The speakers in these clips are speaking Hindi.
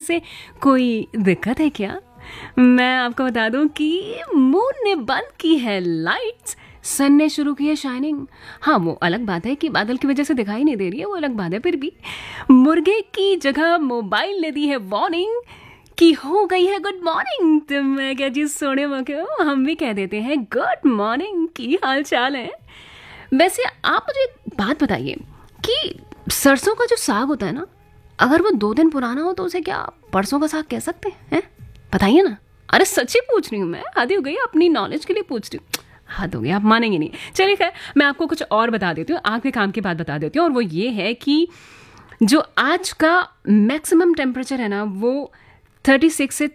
से कोई दिक्कत है क्या? मैं आपको बता दूं कि मून ने बंद की है लाइट्स, सन ने शुरू की है शाइनिंग। हाँ, वो अलग बात है कि बादल की वजह से दिखाई नहीं दे रही है, वो अलग बात है। फिर भी मुर्गे की जगह मोबाइल ने दी है वार्निंग कि हो गई है गुड मॉर्निंग। तो मैं क्या चीज सोने मौके हो, हम भी कह देते हैं गुड मॉर्निंग, की हाल चाल है। वैसे आप मुझे एक बात बताइए कि सरसों का जो साग होता है ना, अगर वो 2 दिन पुराना हो तो उसे क्या परसों का साग कह सकते हैं? बताइए ना। अरे सच्ची पूछ रही हूँ मैं, हद हो गई, अपनी नॉलेज के लिए पूछ रही हूँ। हद हो गई, आप मानेंगे नहीं। चलिए खैर, मैं आपको कुछ और बता देती हूँ, आग के काम की बात बता देती हूँ। और वो ये है कि जो आज का मैक्सिमम टेम्परेचर है ना, वो 36 से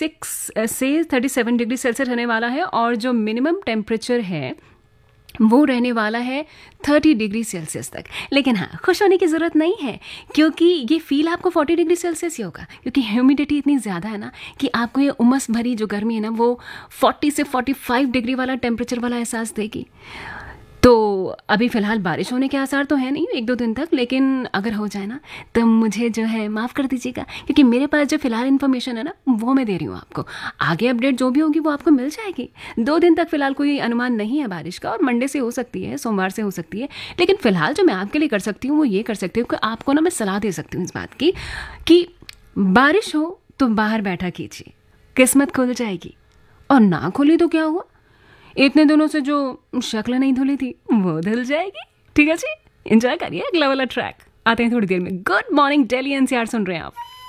37 डिग्री सेल्सियस रहने वाला है। और जो मिनिमम टेम्परेचर है वो रहने वाला है 30 डिग्री सेल्सियस तक। लेकिन हाँ, खुश होने की ज़रूरत नहीं है, क्योंकि ये फील आपको 40 डिग्री सेल्सियस ही होगा, क्योंकि ह्यूमिडिटी इतनी ज़्यादा है ना कि आपको ये उमस भरी जो गर्मी है ना, वो 40 से 45 डिग्री वाला टेम्परेचर वाला एहसास देगी। तो अभी फ़िलहाल बारिश होने के आसार तो है नहीं 1-2 दिन तक, लेकिन अगर हो जाए ना तो मुझे जो है माफ़ कर दीजिएगा, क्योंकि मेरे पास जो फ़िलहाल इन्फॉर्मेशन है ना वो मैं दे रही हूँ आपको। आगे अपडेट जो भी होगी वो आपको मिल जाएगी। 2 दिन तक फ़िलहाल कोई अनुमान नहीं है बारिश का, और मंडे से हो सकती है, सोमवार से हो सकती है। लेकिन फ़िलहाल जो मैं आपके लिए कर सकती हूँ वो ये कर सकती हूँ कि आपको ना मैं सलाह दे सकती हूँ इस बात की कि बारिश हो तो बाहर बैठा कीजिए, किस्मत खुल जाएगी। और ना खुली तो क्या हुआ, इतने दिनों से जो शक्ल नहीं धुली थी वो धुल जाएगी। ठीक है जी, एंजॉय करिए अगला वाला ट्रैक। आते हैं थोड़ी देर में। गुड मॉर्निंग दिल्ली एनसीआर सुन रहे हैं आप।